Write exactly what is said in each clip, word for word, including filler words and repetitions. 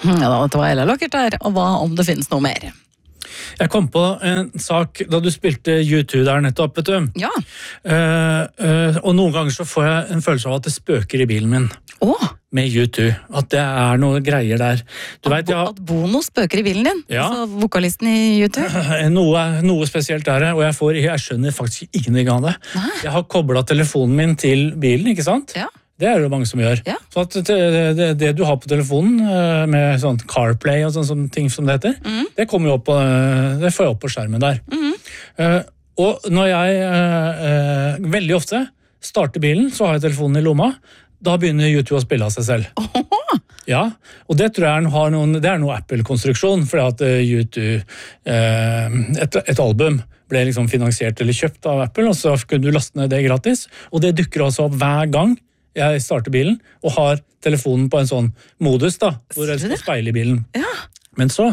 Ja, dette var Ella Lockert der, og hva om det finnes noe mer? Jeg kom på en sak da du spilte U to der nettopp, vet du. Ja. Uh, uh, og noen ganger så får jeg en følelse av at det spøker i bilen min. Åh! Med U to. At det er noe greier der. Du at, vet, jeg, at Bono spøker i bilen din? Ja. Altså vokalisten i U to? Noe, noe spesielt er det, og jeg, får, jeg skjønner faktisk ingenting av det. Nei. Jeg har koblet telefonen min til bilen, ikke sant? Ja. Det er det jo mange som gjør. Ja. Så at det, det, det du har på telefonen, med sånn CarPlay og sånne, sånne ting som det heter, mm. det kommer jo opp på, det får jeg opp på skjermen der. Mm. Uh, og når jeg uh, uh, veldig ofte starter bilen, så har jeg telefonen i lomma, da begynner U to å spille av seg selv. Ohoho. Ja, og det tror jeg har noen, det er noe Apple-konstruksjon, fordi at U to, uh, et, et album ble liksom finansiert eller kjøpt av Apple, og så kunne du laste ned det gratis, og det dukker også opp hver gang jeg starter bilen, og har telefonen på en sånn modus da, hvor jeg skal speile i bilen. Ja. Men så,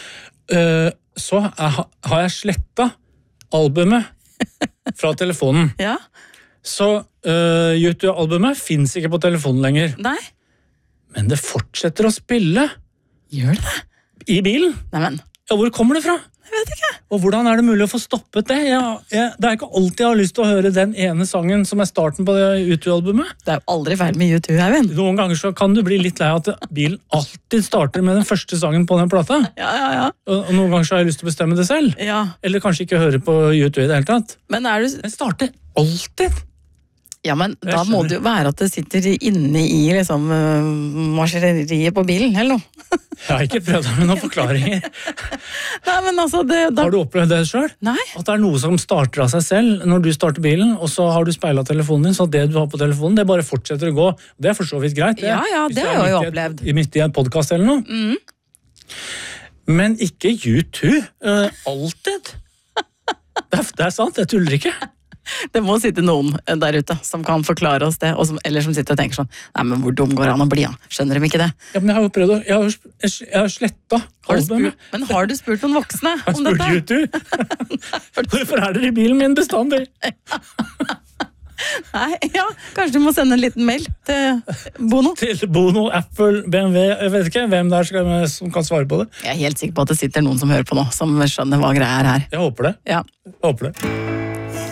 uh, så er, har jeg slettet albumet fra telefonen. Ja. Så uh, U to-albumet finnes ikke på telefonen lenger. Nei. Men det fortsetter å spille. Gjør det? I bilen. Neimen. Ja, hvor kommer det fra? Jeg vet ikke. Og hvordan er det mulig å få stoppet det? Jeg, jeg, det er ikke alltid jeg har lyst til å høre den ene sangen som er starten på det U to-albumet. Det er jo aldri feil med U to, Eivind. Noen ganger så kan du bli litt lei av at bilen alltid starter med den første sangen på den plata. Ja, ja, ja. Og, og noen ganger så har jeg lyst til å bestemme det selv. Ja. Eller kanskje ikke høre på U to i det hele tatt. Men er du... Den starter alltid. Ja, men da må det jo være at det sitter inne i liksom uh, maskineriet på bilen, eller noe. Jeg har ikke prøvd med noen forklaringer. Nei, men altså... Det, da... Har du opplevd det selv? Nei. At det er noe som starter av seg selv når du starter bilen, og så har du speilet telefonen din, så det du har på telefonen, det bare fortsetter å gå. Det er for så vidt greit. Det. Ja, ja, det har jeg jo opplevd. Midt i en podcast eller noe. Mm. Men ikke U to. Uh, alltid. Det er, det er sant, jeg tuller ikke. Det må sitte noen der ute som kan forklare oss det, og som, eller som sitter og tenker sånn, nei, men hvor dum går det an å bli, ja? Skjønner de ikke det? Ja, men jeg har jo prøvd å, jeg har, jeg har slettet albumet. Men har du spurt noen voksne om dette? Jeg har spurt U to. Hvorfor er dere i bilen min bestandig? Nei, ja, kanskje du må sende en liten mail til Bono. Til Bono, Apple, B M W, jeg vet ikke hvem der skal, som kan svare på det. Jeg er helt sikker på at det sitter noen som hører på nå, som skjønner hva greia er her. Jeg håper det. Ja. Jeg håper det.